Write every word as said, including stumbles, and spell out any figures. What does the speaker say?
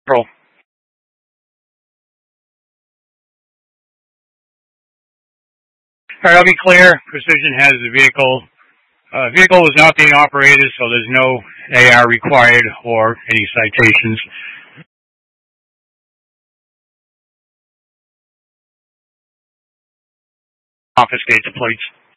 All right, I'll be clear. Precision has the vehicle. Uh, vehicle was not being operated, so there's no A R required or any citations. Confiscate the plates.